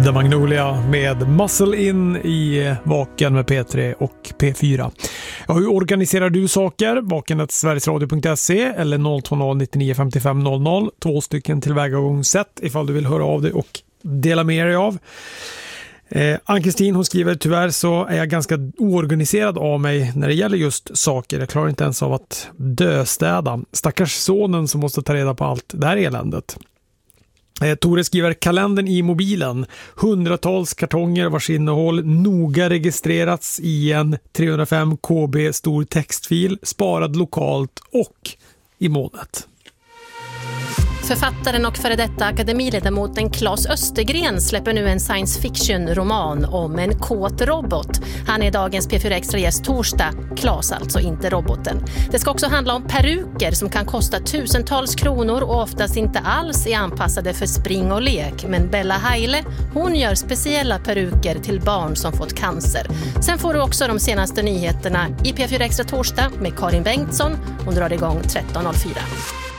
The Magnolia med Muscle In i Vaken med P3 och P4. Ja, hur organiserar du saker? vaken@sverigesradio.se eller 020 99 55 00. 2 stycken tillvägagångssätt ifall du vill höra av dig och dela med dig av. Ann-Kristin, hon skriver: tyvärr så är jag ganska oorganiserad av mig när det gäller just saker. Jag klarar inte ens av att döstäda. Stackars sonen som måste ta reda på allt det här eländet. Tore skriver: kalendern i mobilen, hundratals kartonger vars innehåll noga registrerats i en 305 KB stor textfil, sparad lokalt och i molnet. Författaren och före detta akademiledamoten Claes Östergren släpper nu en science fiction-roman om en kåt robot. Han är dagens P4 Extra-gäst torsdag. Claes alltså, inte roboten. Det ska också handla om peruker som kan kosta tusentals kronor och oftast inte alls är anpassade för spring och lek. Men Bella Heile, hon gör speciella peruker till barn som fått cancer. Sen får du också de senaste nyheterna i P4 Extra torsdag med Karin Bengtsson. Hon drar igång 13.04.